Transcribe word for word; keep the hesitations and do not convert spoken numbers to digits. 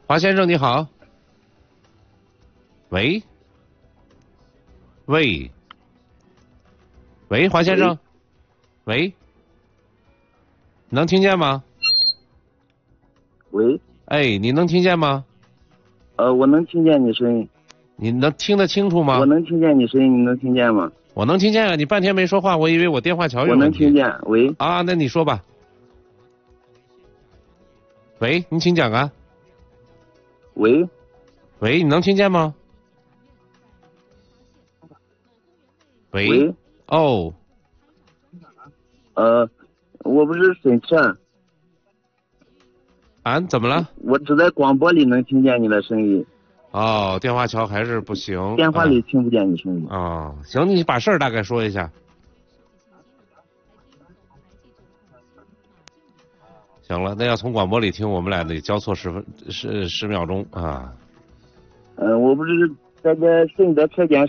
华先生你好。喂，喂，喂，华先生，喂，能听见吗？ 喂， 哎，你能听见吗？ 呃，我能听见你声音。 你能听得清楚吗？ 我能听见你声音，你能听见吗？ 我能听见啊，你半天没说话，我以为我电话桥有我问题。 能听见。喂， 啊，那你说吧。喂，你请讲啊。 喂， 喂，你能听见吗？喂， 喂， 哦， 呃，我不是沈晨， 啊，怎么了？ 我只在广播里能听见你的声音， 哦，电话桥还是不行。 电话里听不见你声音。 啊、哦，行，你把事儿大概说一下。行了，那要从广播里听，我们俩得交错十分十十秒钟啊。 呃，我不是在这顺德车间